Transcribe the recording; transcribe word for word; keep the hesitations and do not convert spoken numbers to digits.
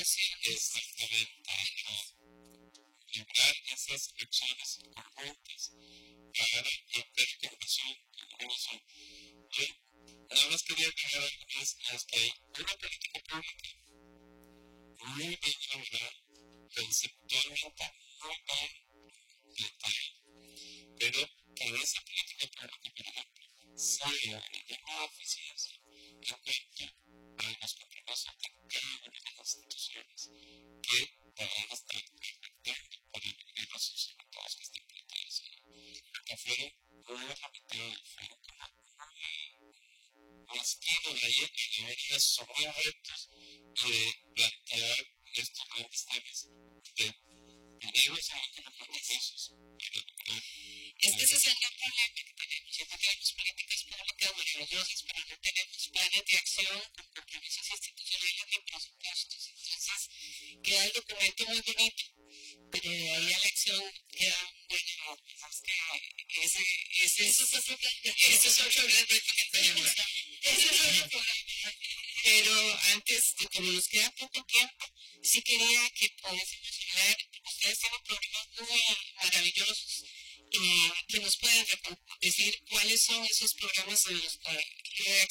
exactamente, y lograr esas acciones conjuntas para la recaudación de ingresos. Nada más quería aclarar algo más, es que hay una política pública muy bien elaborada, conceptualmente muy bien planteada, pero que esa política pública, por ejemplo, salga a nivel de eficiencia en cuanto a los compromisos de cada una de las instituciones que deben estar afectando para lograr los resultados que están planteados ahí. Porque fueron muy rapidito, fueron como muy estilo de ahí, y ahora son muy retos de plantear estos grandes temas de dinero y compromisos. Es que ese es el gran problema que tenemos. Siempre tenemos políticas públicas maravillosas, pero no tenemos planes de acción con compromisos institucionales ni presupuestos. Entonces, queda el documento muy bonito, pero ahí la acción queda muy lejos. Es que ese, ese, eso es otro gran Eso es otro gran reto que tenemos. Ese es otro problema. Pero antes, de como nos queda poco tiempo, sí quería que pudiésemos hablar. Ustedes tienen programas muy maravillosos. Eh, que nos pueden decir cuáles son esos programas en los que